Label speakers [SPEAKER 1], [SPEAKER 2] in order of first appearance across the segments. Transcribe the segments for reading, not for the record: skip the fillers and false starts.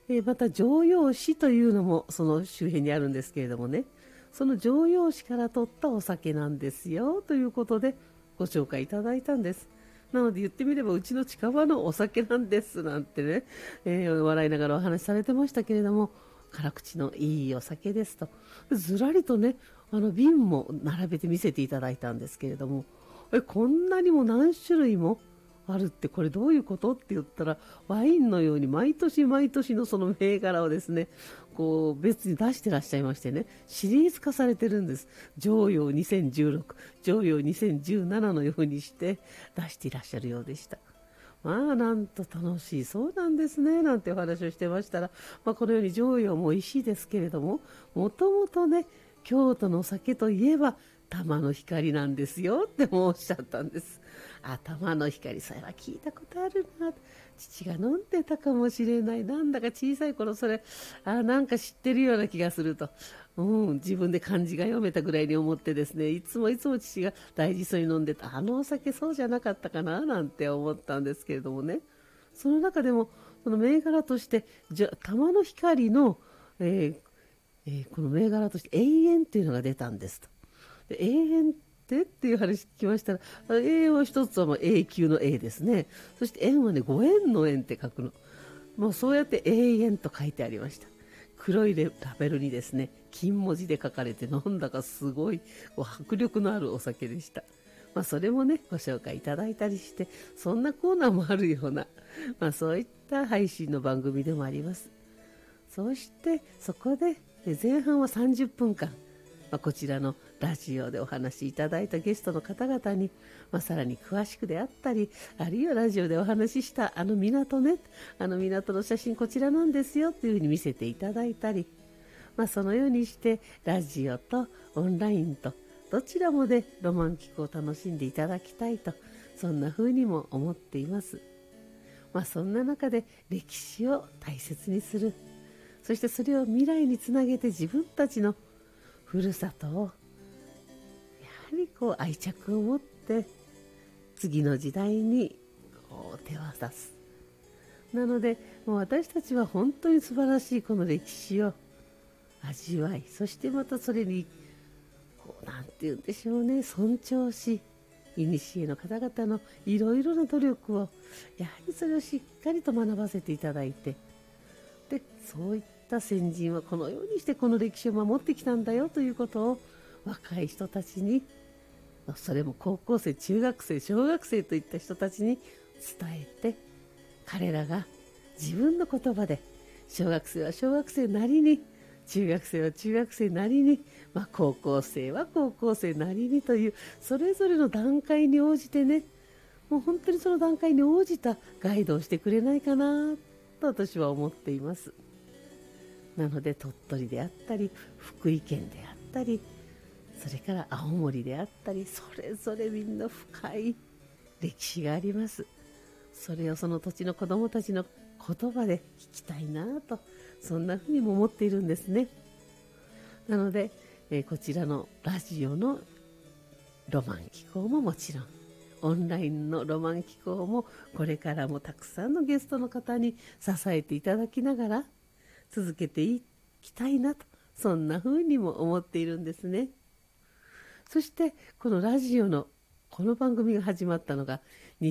[SPEAKER 1] また常陽市というのもその周辺にあるんですけれどもね、その常陽市から取ったお酒なんですよということでご紹介いただいたんです。なので言ってみればうちの近場のお酒なんですなんてね、笑いながらお話しされてましたけれども、辛口のいいお酒ですとずらりとね、瓶も並べて見せていただいたんですけれども、こんなにも何種類もあるってこれどういうことって言ったら、ワインのように毎年毎年のその銘柄をですね、こう別に出してらっしゃいましてね、シリーズ化されてるんです。常陽2016、常陽2017のようにして出していらっしゃるようでした。まあなんと楽しいそうなんですねなんてお話をしてましたら、このように常陽も美味しいですけれども、もともとね、京都のお酒といえば玉の光なんですよってもおっしゃったんです。玉の光、それは聞いたことあるな、父が飲んでたかもしれない、なんだか小さい頃それなんか知ってるような気がすると、自分で漢字が読めたぐらいに思ってですね、いつも父が大事そうに飲んでたお酒そうじゃなかったかななんて思ったんですけれどもね、その中でもその銘柄として玉の光の、この銘柄として永遠っていうのが出たんですと。で永遠っていう話聞きましたら、永遠は一つはもう永久の永ですね。そして円はね、ご縁の円って書くの。もうそうやって永遠と書いてありました。黒いラベルにですね、金文字で書かれて、なんだかすごいこう迫力のあるお酒でした。それもね、ご紹介いただいたりして、そんなコーナーもあるような、そういった配信の番組でもあります。そしてそこで前半は30分間、こちらのラジオでお話しいただいたゲストの方々に、さらに詳しくであったり、あるいはラジオでお話しした港ね、港の写真こちらなんですよっていうふうに見せていただいたり、そのようにしてラジオとオンラインとどちらもでロマンティックを楽しんでいただきたいと、そんなふうにも思っています。そんな中で歴史を大切にする、そしてそれを未来につなげて自分たちのふるさとをやはりこう愛着を持って次の時代にこう手を渡す。なのでもう私たちは本当に素晴らしいこの歴史を味わい、そしてまたそれにこうなんて言うんでしょうね、尊重し、古の方々のいろいろな努力をやはりそれをしっかりと学ばせていただいて、でそういった先人はこのようにしてこの歴史を守ってきたんだよということを若い人たちに、それも高校生、中学生、小学生といった人たちに伝えて、彼らが自分の言葉で、小学生は小学生なりに、中学生は中学生なりに、高校生は高校生なりにというそれぞれの段階に応じてね、もう本当にその段階に応じたガイドをしてくれないかなと私は思っています。なので鳥取であったり福井県であったり、それから青森であったり、それぞれみんな深い歴史があります。それをその土地の子どもたちの言葉で聞きたいなと、そんなふうにも思っているんですね。なので、こちらのラジオのロマン機構ももちろん、オンラインのロマン機構もこれからもたくさんのゲストの方に支えていただきながら続けていきたいなと、そんなふうにも思っているんですね。そしてこのラジオのこの番組が始まったのが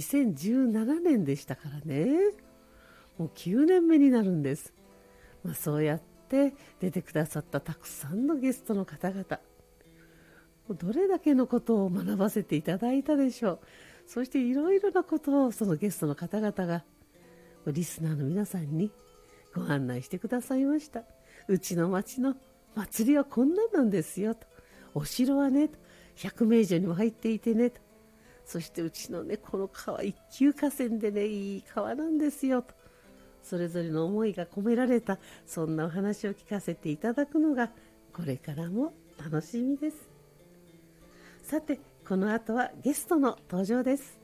[SPEAKER 1] 2017年でしたからね、もう9年目になるんです。そうやって出てくださったたくさんのゲストの方々、どれだけのことを学ばせていただいたでしょう。そしていろいろなことをそのゲストの方々がリスナーの皆さんにご案内してくださいました。うちの町の祭りはこんなんなんですよと、お城はね100名以上にも入っていてねと、そしてうちのねこの川一級河川でねいい川なんですよと、それぞれの思いが込められたそんなお話を聞かせていただくのがこれからも楽しみです。さてこの後はゲストの登場です。